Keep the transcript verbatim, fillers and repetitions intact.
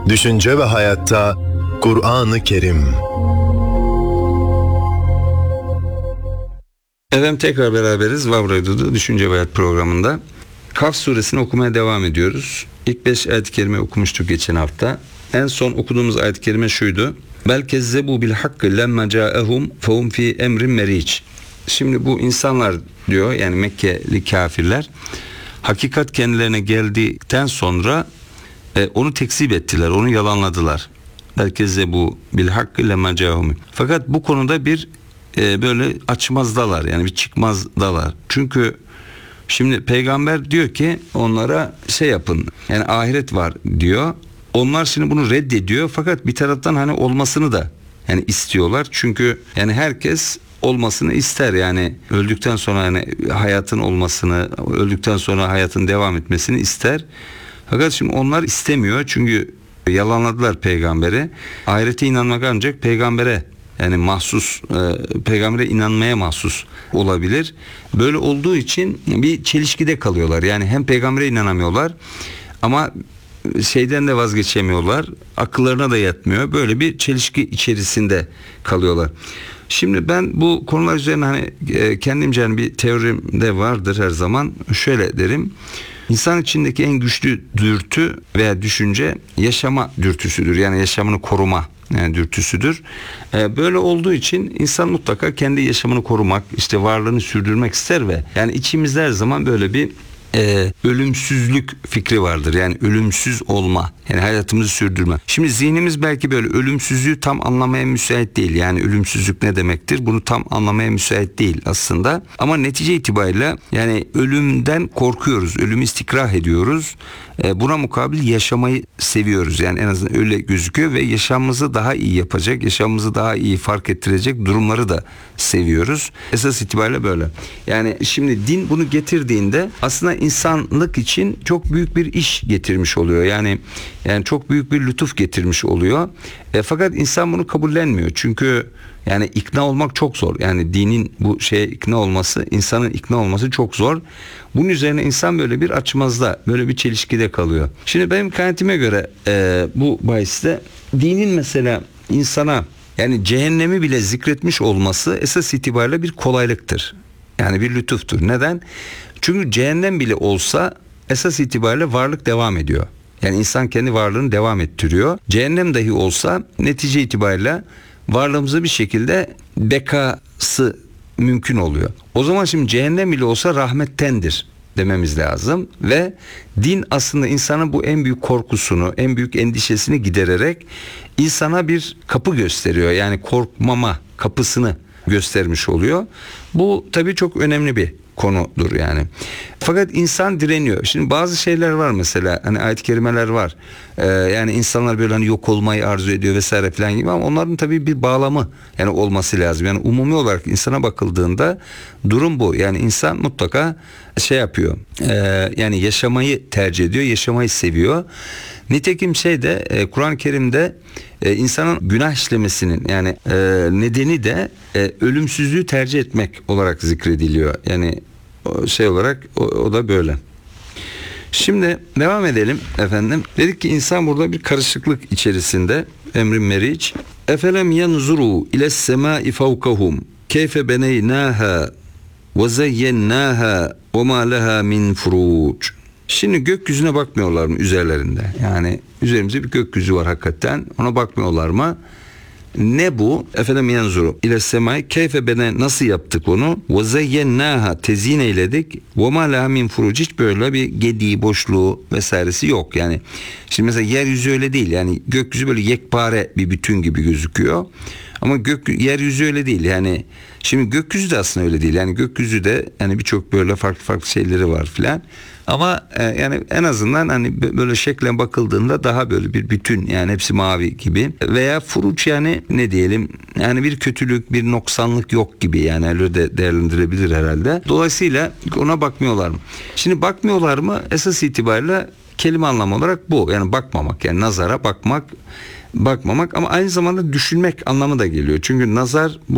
Düşünce ve hayatta Kur'an-ı Kerim. Efendim tekrar beraberiz. Vav Radyo'da Düşünce ve Hayat programında. Kaf suresini okumaya devam ediyoruz. İlk beş ayet-i kerime okumuştuk geçen hafta. En son okuduğumuz ayet-i kerime şuydu. Bel kezzebu bil hakkı lemma ca'ehum fehum fi emrin meriç. Şimdi bu insanlar diyor, yani Mekkeli kafirler, hakikat kendilerine geldikten sonra e, onu tekzip ettiler, onu yalanladılar. Bel kezzebu bil hakkı lemma ca'ehum. Fakat bu konuda bir e, böyle açmazdalar, yani bir çıkmazdalar. Çünkü şimdi peygamber diyor ki onlara şey yapın, yani ahiret var diyor. Onlar şimdi bunu reddediyor, fakat bir taraftan hani olmasını da yani istiyorlar. Çünkü yani herkes olmasını ister, yani öldükten sonra yani hayatın olmasını, öldükten sonra hayatın devam etmesini ister. Fakat şimdi onlar istemiyor, çünkü yalanladılar peygamberi. Ahirete inanmak ancak peygambere, yani mahsus, e, peygambere inanmaya mahsus olabilir. Böyle olduğu için bir çelişkide kalıyorlar. Yani hem peygambere inanamıyorlar ama şeyden de vazgeçemiyorlar. Akıllarına da yatmıyor. Böyle bir çelişki içerisinde kalıyorlar. Şimdi ben bu konular üzerine hani e, kendimce yani bir teorim de vardır her zaman. Şöyle derim. İnsan içindeki en güçlü dürtü veya düşünce yaşama dürtüsüdür. Yani yaşamını koruma yani dürtüsüdür. Ee, böyle olduğu için insan mutlaka kendi yaşamını korumak, işte varlığını sürdürmek ister ve yani içimizde her zaman böyle bir e, ölümsüzlük fikri vardır. Yani ölümsüz olma, yani hayatımızı sürdürme. Şimdi zihnimiz belki böyle ölümsüzlüğü tam anlamaya müsait değil. Yani ölümsüzlük ne demektir? Bunu tam anlamaya müsait değil aslında. Ama netice itibariyle yani ölümden korkuyoruz, ölümü istikrah ediyoruz. E, buna mukabil yaşamayı seviyoruz. Yani en azından öyle gözüküyor ve yaşamımızı daha iyi yapacak, yaşamımızı daha iyi fark ettirecek durumları da seviyoruz. Esas itibariyle böyle. Yani şimdi din bunu getirdiğinde aslında insanlık için çok büyük bir iş getirmiş oluyor. Yani yani çok büyük bir lütuf getirmiş oluyor. E, fakat insan bunu kabullenmiyor. Çünkü yani ikna olmak çok zor. Yani dinin bu şeye ikna olması, insanın ikna olması çok zor. Bunun üzerine insan böyle bir açmazda, böyle bir çelişkide kalıyor. Şimdi benim kanaatime göre e, bu bahiste dinin mesela insana yani cehennemi bile zikretmiş olması esas itibariyle bir kolaylıktır. Yani bir lütuftur. Neden? Çünkü cehennem bile olsa esas itibariyle varlık devam ediyor. Yani insan kendi varlığını devam ettiriyor. Cehennem dahi olsa netice itibariyle varlığımızı bir şekilde bekası mümkün oluyor. O zaman şimdi cehennem bile olsa rahmettendir dememiz lazım ve din aslında insanın bu en büyük korkusunu, en büyük endişesini gidererek insana bir kapı gösteriyor. Yani korkmama kapısını göstermiş oluyor. Bu tabii çok önemli bir konudur yani. Fakat insan direniyor. Şimdi bazı şeyler var mesela, hani ayet-i kerimeler var. Ee, yani insanlar böyle hani yok olmayı arzu ediyor vesaire falan gibi, ama onların tabii bir bağlamı yani olması lazım. Yani umumi olarak insana bakıldığında durum bu. Yani insan mutlaka şey yapıyor. E, yani yaşamayı tercih ediyor, yaşamayı seviyor. Nitekim şeyde e, Kur'an-ı Kerim'de e, insanın günah işlemesinin yani e, nedeni de e, ölümsüzlüğü tercih etmek olarak zikrediliyor. Yani o şey olarak o, o da böyle. Şimdi devam edelim efendim. Dedik ki insan burada bir karışıklık içerisinde. Emrin meriç. Efelem yanzuru iles semai fevkahum keyfe beneynaha ve zeyyennaha ve ma leha min furuc. Şimdi gökyüzüne bakmıyorlar mı üzerlerinde? Yani üzerimizde bir gökyüzü var hakikaten. Ona bakmıyorlar mı? Ne bu? Efendim yanzuru ile semai keyfe bene, nasıl yaptık onu? Ve zeyyennaha, tezyin eyledik. Ve ma leha min furuc. Hiç böyle bir gediği, boşluğu vesairesi yok. Yani şimdi mesela yeryüzü öyle değil. Yani gökyüzü böyle yekpare bir bütün gibi gözüküyor. Ama gök, yeryüzü öyle değil. Yani şimdi gökyüzü de aslında öyle değil. Yani gökyüzü de yani birçok böyle farklı farklı şeyleri var filan. Ama e, yani en azından hani böyle şeklen bakıldığında daha böyle bir bütün, yani hepsi mavi gibi. Veya furuç, yani ne diyelim, yani bir kötülük, bir noksanlık yok gibi, yani öyle de değerlendirebilir herhalde. Dolayısıyla ona bakmıyorlar mı? Şimdi bakmıyorlar mı? Esas itibariyle kelime anlamı olarak bu. Yani bakmamak, yani nazara bakmak, bakmamak ama aynı zamanda düşünmek anlamı da geliyor. Çünkü nazar